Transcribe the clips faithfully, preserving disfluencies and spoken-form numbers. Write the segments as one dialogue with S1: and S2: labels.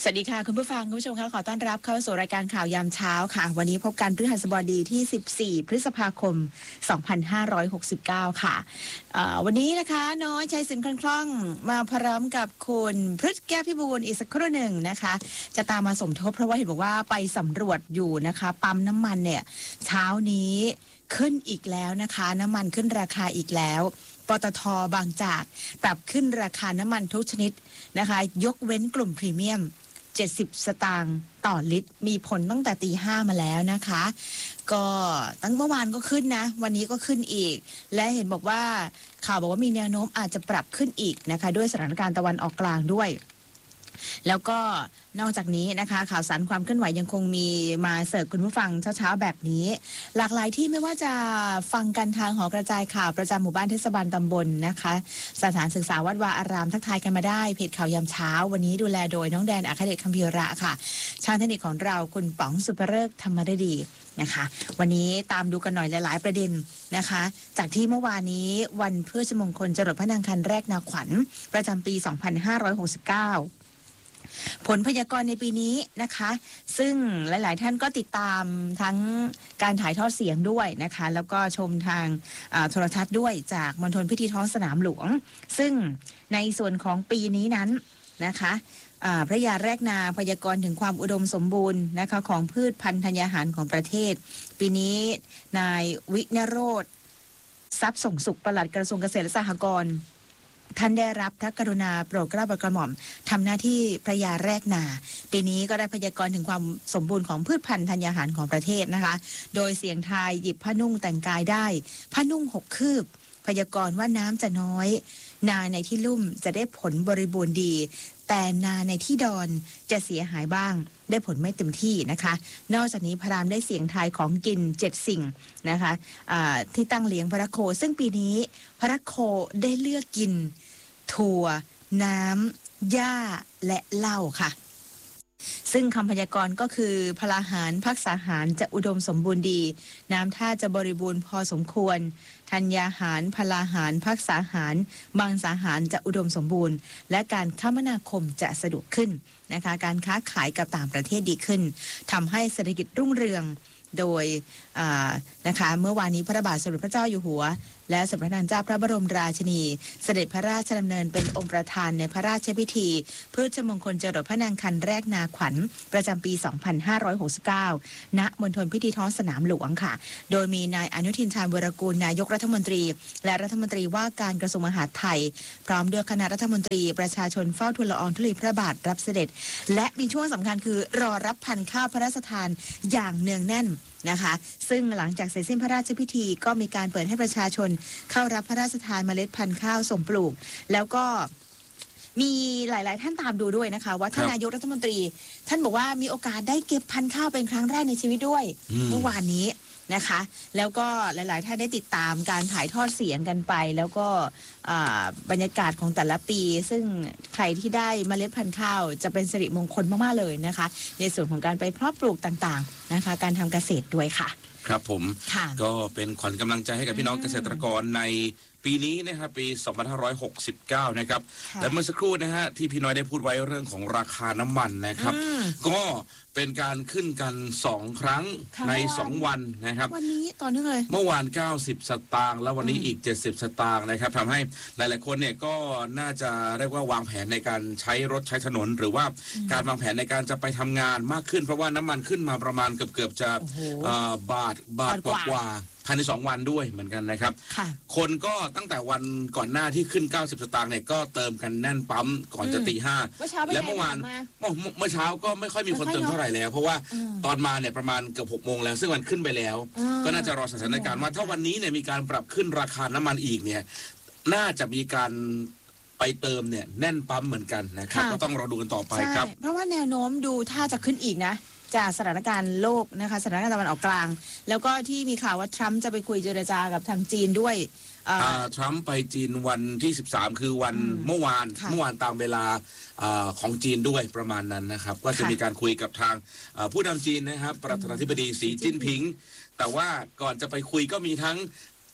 S1: สวัสดีค่ะคุณผู้ฟังคุณผู้ชมคะขอต้อนรับเข้าสู่รายการข่าวยามเช้าค่ะวันนี้พบกันพฤหัสบดีที่สิบสี่พฤษภาคมสองพันห้าร้อยหกสิบเก้าค่ะวันนี้นะคะน้อยชัยสินคล่องมาพร้อมกับคุณพฤษแก้วพิบูลอีกสักครู่หนึ่งนะคะจะตามมาสมทบเพราะว่าเห็นบอกว่าไปสำรวจอยู่นะคะปั๊มน้ำมันเนี่ยเช้านี้ขึ้นอีกแล้วนะคะน้ำมันขึ้นราคาอีกแล้วปตท.บางจากปรับขึ้นราคาน้ำมันทุกชนิดนะคะยกเว้นกลุ่มพรีเมียมเจ็ดสิบสตางค์ต่อลิตรมีผลตั้งแต่ตีห้ามาแล้วนะคะก็ตั้งเมื่อวานก็ขึ้นนะวันนี้ก็ขึ้นอีกและเห็นบอกว่าข่าวบอกว่ามีแนวโน้มอาจจะปรับขึ้นอีกนะคะด้วยสถานการณ์ตะวันออกกลางด้วยแล้วก็นอกจากนี้นะคะข่าวสารความเคลื่อนไหวยังคงมีมาเสิร์ฟคุณผู้ฟังเช้าๆแบบนี้หลากหลายที่ไม่ว่าจะฟังกันทางหอกระจายข่าวประจำหมู่บ้านเทศบาลตำบลนะคะสถานศึกษาวัดวาอารามทักทายกันมาได้เพจข่าวยามเช้าวันนี้ดูแลโดยน้องแดนอัครเดชคัมภีระค่ะช่างเทคนิคของเราคุณป๋องสุภฤกษ์ธรรมฤดีนะคะวันนี้ตามดูกันหน่อยหลายๆประเด็นนะคะจากที่เมื่อวานนี้วันพฤชมงคลจรดพระนางคันแรกนาขวัญประจำปีสองพันห้าร้อยหกสิบเก้าผลพยากรณ์ในปีนี้นะคะซึ่งหลายๆท่านก็ติดตามทั้งการถ่ายทอดเสียงด้วยนะคะแล้วก็ชมทางโทรทัศน์ด้วยจากมณฑลพิธีท้องสนามหลวงซึ่งในส่วนของปีนี้นั้นนะคะพระยาแรกนาพยากรณ์ถึงความอุดมสมบูรณ์นะคะของพืชพันธุ์ธัญญาหารของประเทศปีนี้นายวิณโรธทรัพย์ส่งสุขปลัดกระทรวงเกษตรและสหกรณ์ท่านได้รับพระกรุณาโปรดเกล้าโปรดกระหม่อมทำหน้าที่พระยาแรกนาปีนี้ก็ได้พยากรณ์ถึงความสมบูรณ์ของพืชพันธุ์ธัญญาหารของประเทศนะคะโดยเสียงทายหยิบผ้านุ่งแต่งกายได้ผ้านุ่งหกคืบพยากรณ์ว่าน้ำจะน้อยนาในที่ลุ่มจะได้ผลบริบูรณ์ดีแต่นาในที่ดอนจะเสียหายบ้างได้ผลไม่เต็มที่นะคะนอกจากนี้พราหมณ์ได้เสียงทายของกินเจ็ดสิ่งนะคะที่ตั้งเลี้ยงพระโคซึ่งปีนี้พระโคได้เลือกกินถั่วน้ำหญ้าและเหล้าค่ะซึ่งคำพยากรณ์ก็คือพลาหารภักษาหารจะอุดมสมบูรณ์ดีน้ำท่าจะบริบูรณ์พอสมควรธัญญาหารพลาหารภักษาหารมังสาหารจะอุดมสมบูรณ์และการคมนาคมจะสะดวกขึ้นนะคะการค้าขายกับต่างประเทศดีขึ้นทำให้เศรษฐกิจรุ่งเรืองโดยนะคะเมื่อวานนี้พระบาทสมเด็จพระเจ้าอยู่หัวและสมเด็จพระนางเจ้าพระบรมราชินีเสด็จพระราชดำเนินเป็นองค์ประธานในพระราชพิธีพฤชมงคลจรดพระนางคันแรกนาขวัญประจำปี สองพันห้าร้อยหกสิบเก้า ณ มณฑลพิธีท้องสนามหลวงค่ะโดยมีนายอนุทินชาญวีรกูลนายกรัฐมนตรีและรัฐมนตรีว่าการกระทรวงมหาดไทยพร้อมด้วยคณะรัฐมนตรีประชาชนเฝ้าทูลละอองธุลีพระบาทรับเสด็จและมีช่วงสำคัญคือรอรับพันธุ์ข้าวพระราชทานอย่างเนืองแน่นนะคะซึ่งหลังจากเสร็จสิ้นพระราชพิธีก็มีการเปิดให้ประชาชนเข้ารับพระราชทานเมล็ดพันธุ์ข้าวส่งปลูกแล้วก็มีหลายๆท่านตามดูด้วยนะคะว่าท่านนายกรัฐมนตรีท่านบอกว่ามีโอกาสได้เก็บพันธุ์ข้าวเป็นครั้งแรกในชีวิตด้วยเมื่อวานนี้นะคะแล้วก็หลายๆท่านได้ติดตามการถ่ายทอดเสียงกันไปแล้วก็บรรยากาศของแต่ละปีซึ่งใครที่ได้เมล็ดพันธุ์ข้าวจะเป็นสิริมงคลมากๆเลยนะคะในส่วนของการไปเพาะปลูกต่างๆนะคะการทำเกษตรด้วยค่ะ
S2: ครับผมก็เป็นขวัญกำลังใจให้กับพี่น้องเกษตรกรในปีนี้นะครับปีสองพันห้าร้อยหกสิบเก้านะครับและเมื่อสักครู่นะฮะที่พี่น้อยได้พูดไว้เรื่องของราคาน้ำมันนะครับก็เป็นการขึ้นกันสองครั้งในสองวันนะครับ
S1: วันนี้ต่อเนื่องเลย
S2: เมื่อวานเก้าสิบสตางค์แล้ววันนี้อีกเจ็ดสิบสตางค์นะครับทำให้หลายๆคนเนี่ยก็น่าจะเรียกว่าวางแผนในการใช้รถใช้ถนนหรือว่าการวางแผนในการจะไปทำงานมากขึ้นเพราะว่าน้ำมันขึ้นมาประมาณเกือบๆจะบาทบาทกว่าภายในสองวันด้วยเหมือนกันนะครับคนก็ตั้งแต่วันก่อนหน้าที่ขึ้นเก้าสิบสตางค์เนี่ยก็เติมกันแน่นปั๊มก่อนจะตีห้าและเมื่อวานเมื่อเช้าก็ไม่ค่อยมีคนเติมเท่าไหร่แล้วเพราะว่าตอนมาเนี่ยประมาณเกือบหกโมงแล้วซึ่งมันขึ้นไปแล้วก็น่าจะรอสถานการณ์ว่าถ้าวันนี้เนี่ยมีการปรับขึ้นราคาน้ำมันอีกเนี่ยน่าจะมีการไปเติมเนี่ยแน่นปั๊มเหมือนกันนะครับก็ต้องรอดูกันต่อไปครับ
S1: เพราะว่าแนวโน้มดูถ้าจะขึ้นอีกนะจากสถานการณ์โลกนะคะสถานการณ์ตะวันออกกลางแล้วก็ที่มีข่าวว่าทรัมป์จะไปคุยเจรจากับทางจีนด้วย
S2: ทรัมป์ไปจีนวันที่สิบสามคือวันเมื่อวานเมื่อวานตามเวลาของจีนด้วยประมาณนั้นนะครับก็จะมีการคุยกับทางผู้นำจีนนะครับประธานาธิบดีสีจิ้นผิงแต่ว่าก่อนจะไปคุยก็มีทั้ง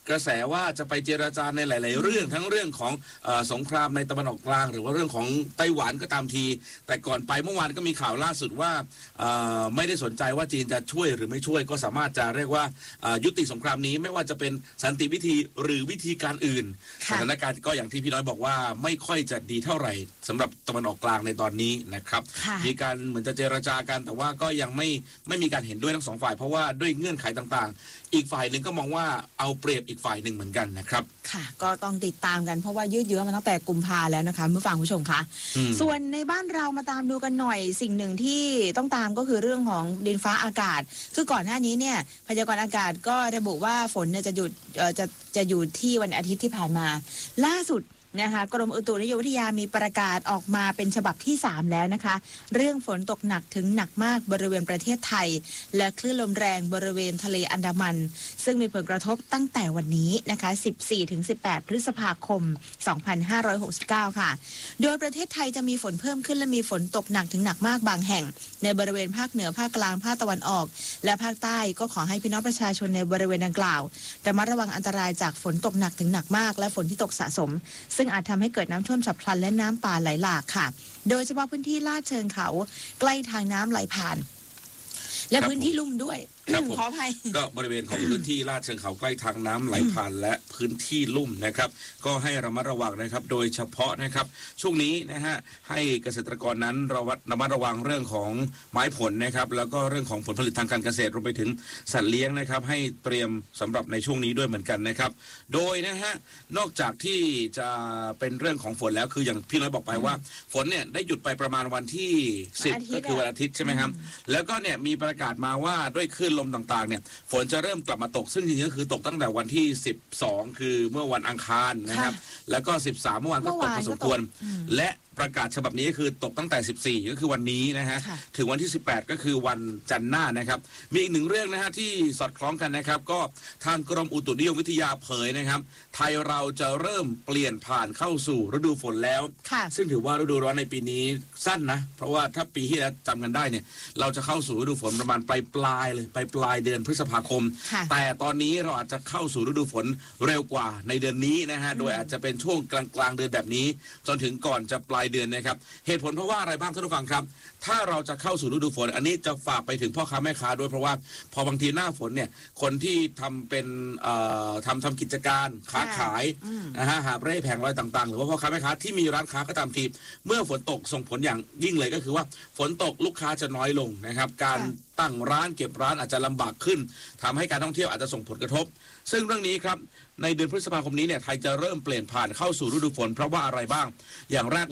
S2: กระแสว่าจะไปเจรจาในหลาย ๆ เรื่องทั้งเรื่องของเอ่อสงครามในตะวันออกกลางหรือว่าเรื่องของไต้หวันก็ตามทีแต่ก่อนไปเมื่อวานก็มีข่าวล่าสุดว่าเอ่อไม่ได้สนใจว่าจีนจะช่วยหรือไม่ช่วยก็สามารถจะเรียกว่าเอ่อยุติสงครามนี้ไม่ว่าจะเป็นสันติวิธีหรือวิธีการอื่นส
S1: ค่ะ
S2: ถานการณ์ก็อย่างที่พี่น้อยบอกว่าไม่ค่อยจะดีเท่าไหร่สำหรับตะวันออกกลางในตอนนี้นะครับ
S1: ค่ะ
S2: มีการเหมือนจะเจรจากันแต่ว่าก็ยังไม่ไม่มีการเห็นด้วยทั้งสองฝ่ายเพราะว่าด้วยเงื่อนไขต่างๆ อีกฝ่ายหนึ่งก็มองว่าเอาเปรียบอีกฝ่ายหนึ่งเหมือนกันนะครับ
S1: ค่ะ ก็ต้องติดตามกันเพราะว่ายืดเยื้อมาตั้งแต่กุมภาแล้วนะคะเมื่อฟังผู้ชมคะ
S2: อืม
S1: ส่วนในบ้านเรามาตามดูกันหน่อยสิ่งหนึ่งที่ต้องตามก็คือเรื่องของดินฟ้าอากาศ คือก่อนหน้านี้เนี่ยพยากรณ์อากาศก็ระบุว่าฝนเนี่ยจะหยุดเอ่อจะจะอยู่ที่วันอาทิตย์ที่ผ่านมา ล่าสุดนะคะกรมอุตุนิยมวิทยามีประกาศออกมาเป็นฉบับที่สามแล้วนะคะ เรื่องฝนตกหนักถึงหนักมากบริเวณประเทศไทย และคลื่นลมแรงบริเวณทะเลอันดามัน ซึ่งมีผลกระทบตั้งแต่วันนี้นะคะ สิบสี่ถึงสิบแปด พฤษภาคม สองพันห้าร้อยหกสิบเก้า ค่ะ โดยประเทศไทยจะมีฝนเพิ่มขึ้นและมีฝนตกหนักถึงหนักมากบางแห่ง ในบริเวณภาคเหนือภาคกลางภาคตะวันออก และภาคใต้ก็ขอให้พี่น้องประชาชนในบริเวณดังกล่าวระมัดระวังอันตรายจากฝนตกหนักถึงหนักมาก และฝนที่ตกสะสม ซึ่งอาจทำให้เกิดน้ำท่วมฉับพลันและน้ำป่าไหลหลากค่ะ โดยเฉพาะพื้นที่ลาดเชิงเขาใกล้ทางน้ำไหลผ่าน และ
S2: ครับ
S1: พื้นที่ลุ่มด้วย
S2: ครับผม
S1: ขออภัย
S2: ก็บริเวณของพื้นที่ลาดเชิงเขาใกล้ทางน้ำไหลผ่านและพื้นที่ลุ่มนะครับ ก็ให้ระมัดระวังนะครับ โดยเฉพาะนะครับ ช่วงนี้นะฮะให้เกษตรกรนั้นระวัดระมัดระวังเรื่องของไม้ผลนะครับ แล้วก็เรื่องของผลผลิตทางการเกษตรรวมไปถึงสัตว์เลี้ยงนะครับ ให้เตรียมสำหรับในช่วงนี้ด้วยเหมือนกันนะครับ โดยนะฮะนอกจากที่จะเป็นเรื่องของฝนแล้วคืออย่างพี่น้อยบอกไปว่า ฝนเนี่ยได้หยุดไปประมาณวันที่สิบ
S1: วันอาทิตย์
S2: ก็คือวันอาทิตย์ใช่ไหมครับ แล้วก็เนี่ยมีประกาศมาว่าด้วยคลื่นลมต่างๆเนี่ยฝนจะเริ่มกลับมาตกซึ่งจริงๆก็คือตกตั้งแต่วันที่สิบสองคือเมื่อวันอังคารนะครับ แล้วก็สิบสามเมื่อวานก็ตกพอสมควร และประกาศฉบับนี้ก็คือตกตั้งแต่สิบสี่ก็คือวันนี้นะฮะ
S1: ค่ะ
S2: ถึงวันที่สิบแปดก็คือวันจันทร์หน้านะครับ มีอีกหนึ่งเรื่องนะฮะที่สอดคล้องกันนะครับ ก็ทางกรมอุตุนิยมวิทยาเผยนะครับ ไทยเราจะเริ่มเปลี่ยนผ่านเข้าสู่ฤดูฝนแล้ว
S1: ค่ะ
S2: ซึ่งถือว่าฤดูร้อนในปีนี้สั้นนะ เพราะว่าถ้าปีที่แล้วจำกันได้เนี่ย เราจะเข้าสู่ฤดูฝนประมาณปลายปลายๆเลยปลายปลายๆเดือนพฤษภาคม
S1: ค่ะ
S2: แต่ตอนนี้เราอาจจะเข้าสู่ฤดูฝนเร็วกว่าในเดือนนี้นะฮะ โดยอาจจะเป็นช่วงกลางกลางๆเดือนแบบนี้ จนถึงก่อนจะปลายเดือนนะครับ เหตุผลเพราะว่าอะไรบ้างท่านผู้ฟังครับ ถ้าเราจะเข้าสู่ฤดูฝน อันนี้จะฝากไปถึงพ่อค้าแม่ค้าด้วยเพราะว่าพอบางทีหน้าฝนเนี่ย คนที่ทำเป็นเอ่อทำทำกิจการค้าขาย
S1: อืม
S2: นะฮะหาบเร่แผงลอยต่างๆ หรือว่าพ่อค้าแม่ค้าที่มีร้านค้าก็ตามที เมื่อฝนตกส่งผลอย่างยิ่งเลยก็คือว่าฝนตกลูกค้าจะน้อยลงนะครับ การ
S1: ค่ะ
S2: ตั้งร้านเก็บร้านอาจจะลำบากขึ้นทำให้การท่องเที่ยวอาจจะส่งผลกระทบ ซึ่งเรื่องนี้ครับในเดือนพฤษภาคมนี้เนี่ยไทยจะเริ่มเปลี่ยนผ่านเข้าสู่ฤดูฝนเพราะว่าอะไรบ้างอย่างแรก